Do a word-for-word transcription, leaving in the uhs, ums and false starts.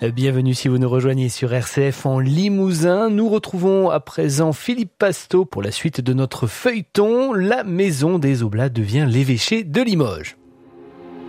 Bienvenue si vous nous rejoignez sur R C F en Limousin. Nous retrouvons à présent Philippe Pasteau pour la suite de notre feuilleton. La maison des Oblats devient l'évêché de Limoges.